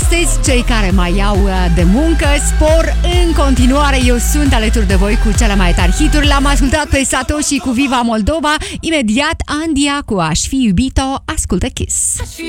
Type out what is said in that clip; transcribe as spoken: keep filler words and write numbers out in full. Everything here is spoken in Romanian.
astăzi, cei care mai iau de muncă, spor în continuare. Eu sunt alături de voi cu cele mai tari hituri. L-am ascultat pe Satoshi cu Viva Moldova. Imediat Andia cu Aș fi iubito. Ascultă Kiss.